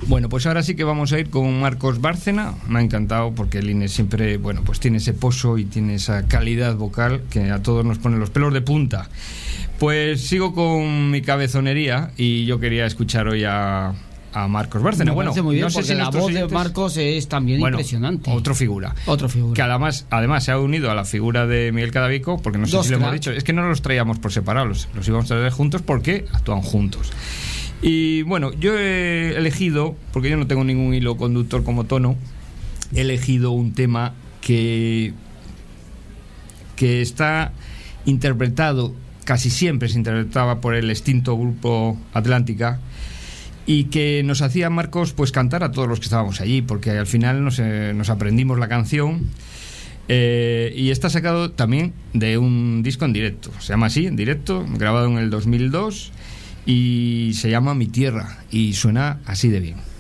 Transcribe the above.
Bueno, pues ahora sí que vamos a ir con Marcos Bárcena. Me ha encantado porque el Inés siempre, bueno, pues tiene ese pozo y tiene esa calidad vocal que a todos nos pone los pelos de punta. Pues sigo con mi cabezonería y yo quería escuchar hoy a Marcos Bárcena. Bueno, muy bien, no sé si la voz de Marcos es también impresionante. Otro figura. Que además se ha unido a la figura de Miguel Cadavico, porque no sé si lo hemos dicho, es que no los traíamos por separado, los íbamos a traer juntos porque actúan juntos. Y bueno, yo he elegido, porque yo no tengo ningún hilo conductor como tono, he elegido un tema que está interpretado, casi siempre se interpretaba por el extinto grupo Atlántica, y que nos hacía Marcos pues cantar a todos los que estábamos allí, porque al final nos aprendimos la canción. Y está sacado también de un disco en directo, se llama así, en directo, grabado en el 2002, y se llama Mi Tierra, y suena así de bien.